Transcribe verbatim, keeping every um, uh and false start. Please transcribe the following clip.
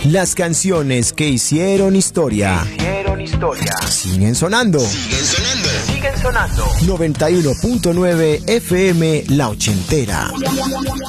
Las canciones que hicieron historia. Que hicieron historia. Siguen sonando. Siguen sonando. Siguen sonando. noventa y uno punto nueve F M La Ochentera.